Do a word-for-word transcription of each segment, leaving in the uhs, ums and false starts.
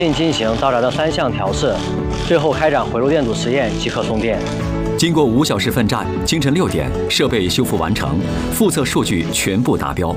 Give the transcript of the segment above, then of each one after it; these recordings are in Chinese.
并进行导燃的三项调试，最后开展回路电阻实验即可送电。 经过五小时奋战，清晨六点，设备修复完成，复测数据全部达标。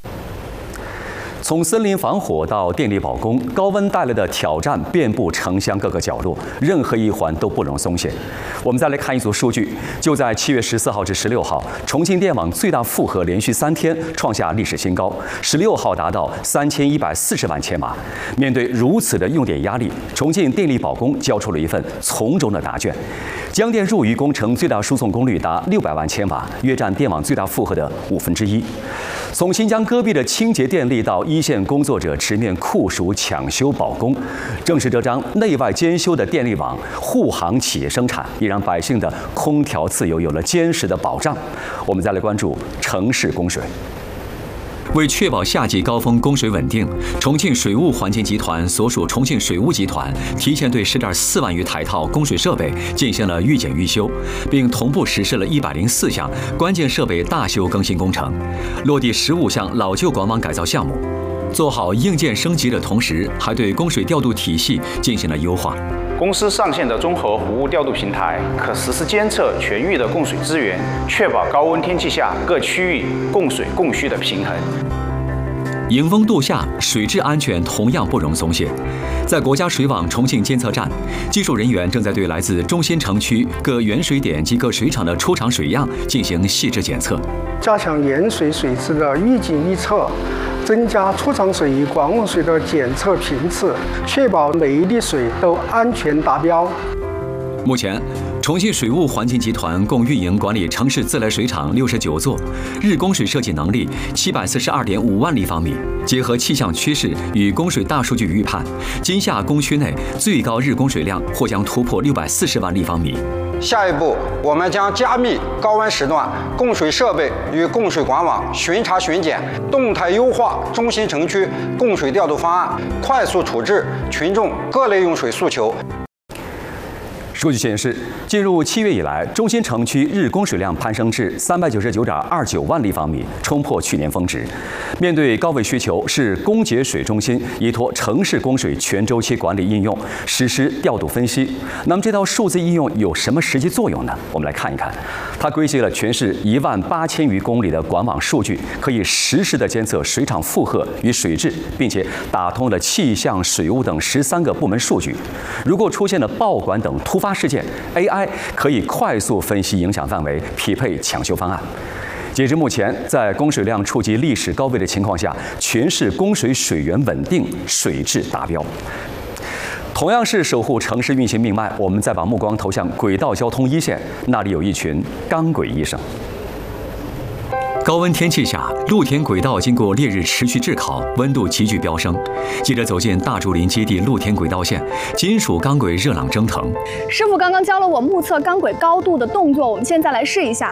从森林防火到电力保供，高温带来的挑战遍布城乡各个角落，任何一环都不容松懈。我们再来看一组数据，就在七月十四号至十六号，重庆电网最大负荷连续三天创下历史新高，十六号达到三千一百四十万千瓦。面对如此的用电压力，重庆电力保供交出了一份从容的答卷。江电入渝工程最大输送功率达六百万千瓦，约占电网最大负荷的五分之一。从新疆戈壁的清洁电力到一线工作者直面酷暑抢修保供，正是这张内外兼修的电力网，护航企业生产，也让百姓的空调自由有了坚实的保障。我们再来关注城市供水。 为确保夏季高峰供水稳定，重庆水务环境集团所属重庆水务集团提前对十点四万余台套供水设备进行了预检预修，并同步实施了一百零四项关键设备大修更新工程，落地十五项老旧管网改造项目。做好硬件升级的同时，还对供水调度体系进行了优化。 公司上线的综合服务调度平台可实时监测全域的供水资源，确保高温天气下各区域供水供需的平衡。 迎风度夏，水质安全同样不容松懈。在国家水网重庆监测站，技术人员正在对来自中心城区各原水点及各水厂的出厂水样进行细致检测， 加强盐水水质的预警预测。 增加出厂水与管网水的检测频次，确保每一粒水都安全达标。 目前，重庆水务环境集团共运营管理城市自来水厂六十九座，日供水设计能力七百四十二点五万立方米。结合气象趋势与供水大数据预判，今夏供区内最高日供水量或将突破六百四十万立方米。 下一步，我们将加密高温时段供水设备与供水管网巡查巡检，动态优化中心城区供水调度方案，快速处置群众各类用水诉求。 数据显示，进入七月以来，中心城区日供水量攀升至三百九十九点二九万立方米，冲破去年峰值。面对高位需求，市供给水中心依托城市供水全周期管理应用实施调度分析。那么这套数字应用有什么实际作用呢？我们来看一看。它归集了全市一万八千余公里的管网数据，可以实时的监测水厂负荷与水质，并且打通了气象、水务等十三个部门数据。如果出现了爆管等突发 事件 ，A I 可以快速分析影响范围，匹配抢修方案。截至目前，在供水量触及历史高位的情况下，全市供水水源稳定，水质达标。同样是守护城市运行命脉，我们再把目光投向轨道交通一线，那里有一群钢轨医生。 高温天气下，露天轨道经过烈日持续炙烤，温度急剧飙升。记者走进大竹林基地露天轨道线，金属钢轨热浪蒸腾。 师傅刚刚教了我目测钢轨高度的动作，我们现在来试一下。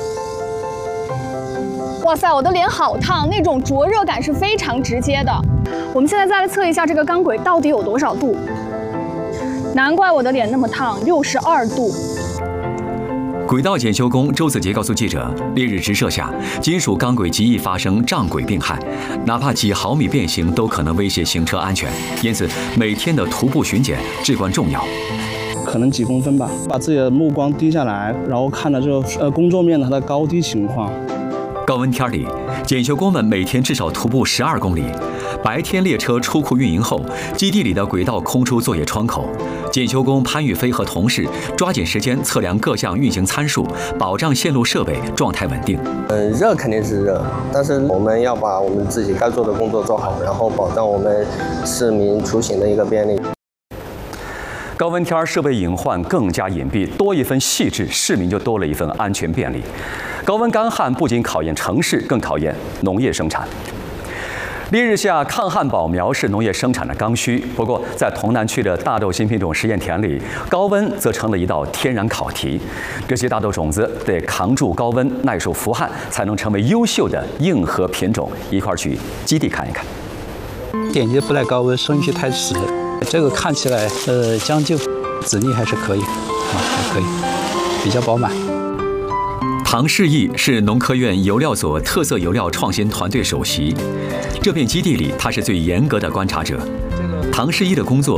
哇塞，我的脸好烫，那种灼热感是非常直接的。我们现在再来测一下这个钢轨到底有多少度。难怪我的脸那么烫，六十二度。 轨道检修工周子杰告诉记者，烈日直射下，金属钢轨极易发生胀轨病害，哪怕几毫米变形都可能威胁行车安全。因此，每天的徒步巡检至关重要。 可能几公分吧，把自己的目光低下来，然后看了这个呃工作面它的高低情况。 高温天里，检修工们每天至少徒步十二公里。白天列车出库运营后，基地里的轨道空出作业窗口。 检修工潘玉飞和同事抓紧时间测量各项运行参数，保障线路设备状态稳定。 嗯，热肯定是热，但是我们要把我们自己该做的工作做好，然后保障我们市民出行的一个便利。 高温天设备隐患更加隐蔽，多一分细致，市民就多了一份安全便利。高温干旱不仅考验城市，更考验农业生产。 烈日下，抗旱保苗是农业生产的刚需。不过，在潼南区的大豆新品种实验田里，高温则成了一道天然考题。这些大豆种子得扛住高温，耐受伏旱，才能成为优秀的硬核品种。一块儿去基地看一看。 点击不耐高温，生育太迟，这个看起来呃将就，籽粒还是可以，啊还可以，比较饱满。 唐世义是农科院油料所特色油料创新团队首席，这片基地里他是最严格的观察者。 唐世一的工作